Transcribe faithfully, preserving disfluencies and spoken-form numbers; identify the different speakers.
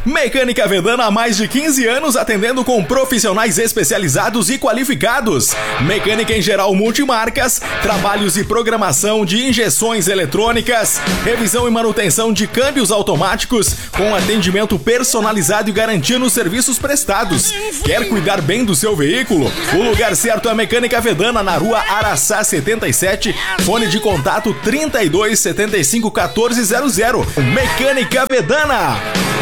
Speaker 1: Mecânica Vedana há mais de quinze anos atendendo com profissionais especializados e qualificados. Mecânica em geral multimarcas, trabalhos e programação de injeções eletrônicas, revisão e manutenção de câmbios automáticos, com atendimento personalizado e garantia nos serviços prestados. Quer cuidar bem do seu veículo? O lugar certo é a Mecânica Vedana, na rua Araçá setenta e sete, fone de contato trinta e dois, setenta e cinco, quatorze zero zero. Mecânica Vedana.